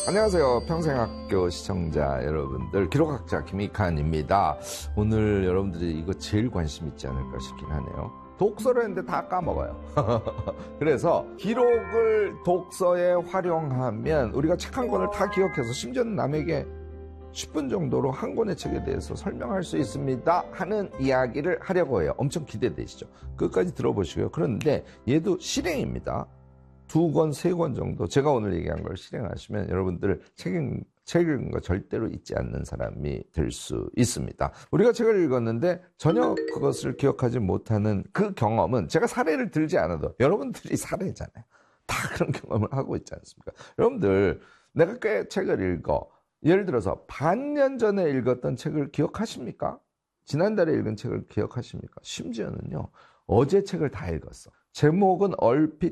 안녕하세요. 평생학교 시청자 여러분들, 기록학자 김익환입니다. 오늘 여러분들이 이거 제일 관심 있지 않을까 싶긴 하네요. 독서를 했는데 다 까먹어요. 그래서 기록을 독서에 활용하면 우리가 책 한 권을 다 기억해서 심지어는 남에게 10분 정도로 한 권의 책에 대해서 설명할 수 있습니다 하는 이야기를 하려고 해요. 엄청 기대되시죠? 끝까지 들어보시고요. 그런데 얘도 실행입니다. 2권, 3권 정도 제가 오늘 얘기한 걸 실행하시면 여러분들 책 읽은 거 절대로 잊지 않는 사람이 될 수 있습니다. 우리가 책을 읽었는데 전혀 그것을 기억하지 못하는 그 경험은, 제가 사례를 들지 않아도 여러분들이 사례잖아요. 다 그런 경험을 하고 있지 않습니까? 여러분들, 내가 꽤 책을 읽어. 예를 들어서 반년 전에 읽었던 책을 기억하십니까? 지난달에 읽은 책을 기억하십니까? 심지어는요, 어제 책을 다 읽었어. 제목은 얼핏